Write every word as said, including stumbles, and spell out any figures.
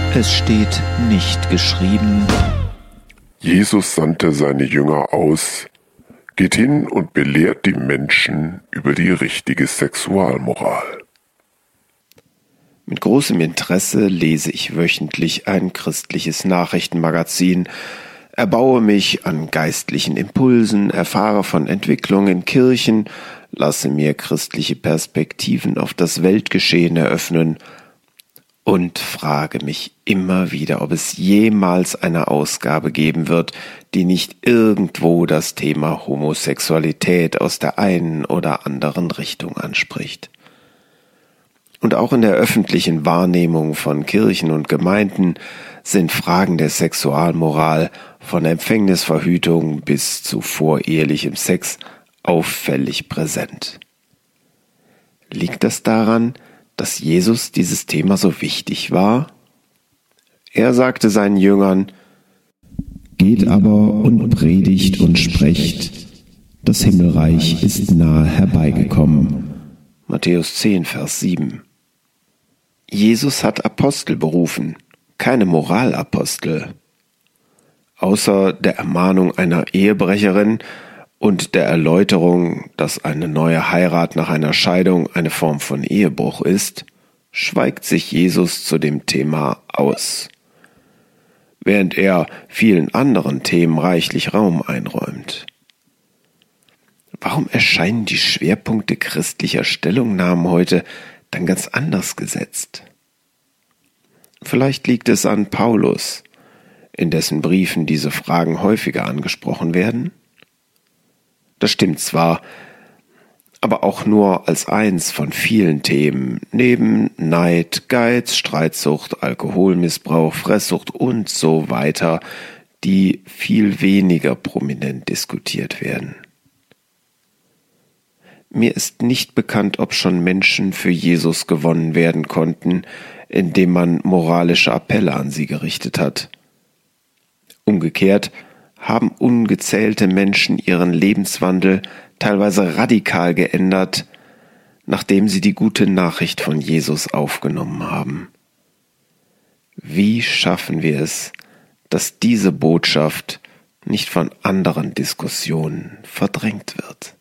Es steht nicht geschrieben: Jesus sandte seine Jünger aus: Geht hin und belehrt die Menschen über die richtige Sexualmoral. Mit großem Interesse lese ich wöchentlich ein christliches Nachrichtenmagazin, erbaue mich an geistlichen Impulsen, erfahre von Entwicklungen in Kirchen, lasse mir christliche Perspektiven auf das Weltgeschehen eröffnen und frage mich immer wieder, ob es jemals eine Ausgabe geben wird, die nicht irgendwo das Thema Homosexualität aus der einen oder anderen Richtung anspricht. Und auch in der öffentlichen Wahrnehmung von Kirchen und Gemeinden sind Fragen der Sexualmoral von Empfängnisverhütung bis zu vorehelichem Sex auffällig präsent. Liegt das daran, dass Jesus dieses Thema so wichtig war? Er sagte seinen Jüngern: Geht aber und predigt und sprecht, das Himmelreich ist nahe herbeigekommen. Matthäus zehn, Vers sieben. Jesus hat Apostel berufen, keine Moralapostel. Außer der Ermahnung einer Ehebrecherin und der Erläuterung, dass eine neue Heirat nach einer Scheidung eine Form von Ehebruch ist, schweigt sich Jesus zu dem Thema aus, während er vielen anderen Themen reichlich Raum einräumt. Warum erscheinen die Schwerpunkte christlicher Stellungnahmen heute dann ganz anders gesetzt? Vielleicht liegt es an Paulus, in dessen Briefen diese Fragen häufiger angesprochen werden. Das stimmt zwar, aber auch nur als eins von vielen Themen, neben Neid, Geiz, Streitsucht, Alkoholmissbrauch, Fresssucht und so weiter, die viel weniger prominent diskutiert werden. Mir ist nicht bekannt, ob schon Menschen für Jesus gewonnen werden konnten, indem man moralische Appelle an sie gerichtet hat. Umgekehrt haben ungezählte Menschen ihren Lebenswandel teilweise radikal geändert, nachdem sie die gute Nachricht von Jesus aufgenommen haben. Wie schaffen wir es, dass diese Botschaft nicht von anderen Diskussionen verdrängt wird?